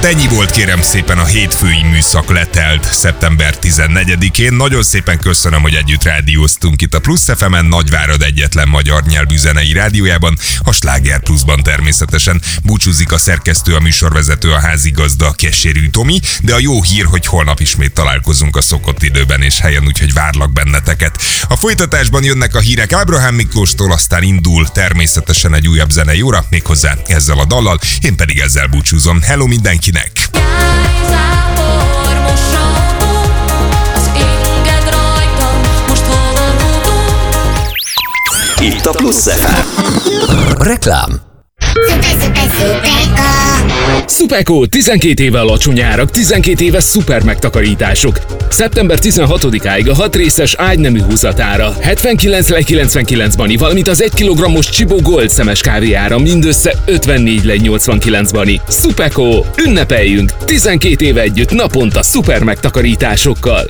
Hát ennyi volt, kérem szépen, a hétfői műszak letelt szeptember 14-én. Nagyon szépen köszönöm, hogy együtt rádióztunk itt a Plusz FM-en, Nagyvárad egyetlen magyar nyelvű zenei rádiójában, a Sláger Pluszban természetesen. Búcsúzik a szerkesztő, a műsorvezető, a házigazda, Keserű Tomi, de a jó hír, hogy holnap ismét találkozunk a szokott időben és helyen, úgyhogy várlak benneteket. A folytatásban jönnek a hírek Ábrahám Miklóstól, aztán indul természetesen egy újabb zenei óra, méghozzá ezzel a dallal, én pedig ezzel búcsúzom. Hello mindenkinek! Itt a Plusz FM. Reklám. Szupeko, 12 éve alacsony árak, 12 éves szuper megtakarítások. Szeptember 16-áig a 6 részes ágynemű húzatára, 79,99 bani, valamint az 1 kg-os Csibó Gold szemes kávéára mindössze 54,89 bani. Szupeko, ünnepeljünk! 12 éve együtt naponta szuper megtakarításokkal.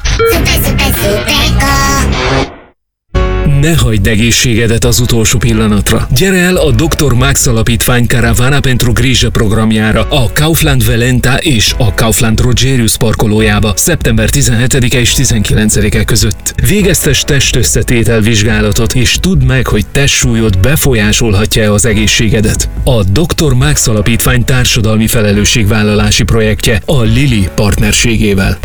Ne hagyd egészségedet az utolsó pillanatra. Gyere el a Dr. Max Alapítvány Caravana pentru Grijă programjára a Kaufland Velenta és a Kaufland Rogerius parkolójába szeptember 17-e és 19-e között. Végeztes testösszetétel vizsgálatot és tudd meg, hogy testsúlyod befolyásolhatja az egészségedet. A Dr. Max Alapítvány társadalmi felelősségvállalási projektje a Lili partnerségével.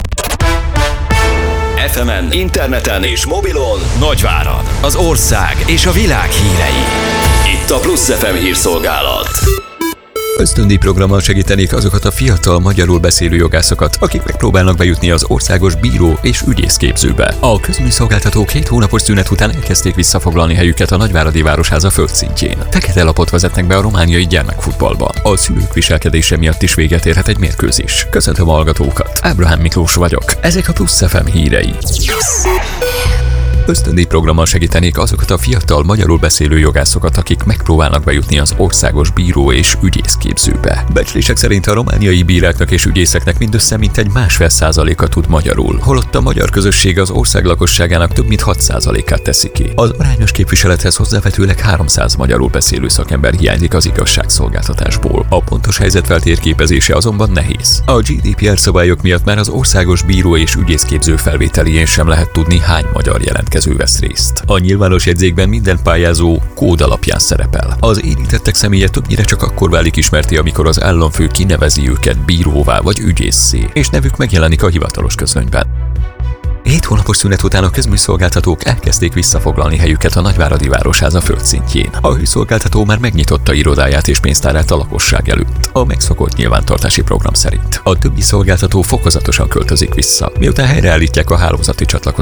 FM-en, interneten és mobilon Nagyvárad, az ország és a világ hírei. Itt a Plusz FM hírszolgálat. Ösztöndíjprogrammal segítenék azokat a fiatal magyarul beszélő jogászokat, akik megpróbálnak bejutni az országos bíró és ügyészképzőbe. A közműszolgáltatók 2 hónapos szünet után elkezdték visszafoglalni helyüket a Nagyváradi Városháza földszintjén. Fekete lapot vezetnek be a romániai gyermekfutballba. A szülők viselkedése miatt is véget érhet egy mérkőzés. Köszöntöm a hallgatókat. Ábrahám Miklós vagyok. Ezek a Plusz FM hírei. Ösztöndíjprogrammal segítenék azokat a fiatal magyarul beszélő jogászokat, akik megpróbálnak bejutni az országos bíró és ügyészképzőbe. Becslések szerint a romániai bíráknak és ügyészeknek mindössze mintegy 1,5%-a tud magyarul, holott a magyar közösség az ország lakosságának több mint 6%-át teszi ki. Az arányos képviselethez hozzávetőleg 300 magyarul beszélő szakember hiányzik az igazságszolgáltatásból. A pontos helyzet feltérképezése azonban nehéz. A GDPR szabályok miatt már az országos bíró és ügyészképző felvételjén sem lehet tudni, hány magyar jelentkezik vesz részt. A nyilvános jegyzékben minden pályázó kód alapján szerepel. Az érintettek személye többnyire csak akkor válik ismerté, amikor az államfő kinevezi őket bíróvá vagy ügyésszé, és nevük megjelenik a hivatalos közlönyben. 7 hónapos szünet után a közműszolgáltatók elkezdték visszafoglalni helyüket a Nagyváradi Városháza földszintjén. A hőszolgáltató már megnyitotta irodáját és pénztárát a lakosság előtt, a megszokott nyilvántartási program szerint. A többi szolgáltató fokozatosan költözik vissza, miután helyreállítják a hálózati csatlakozást.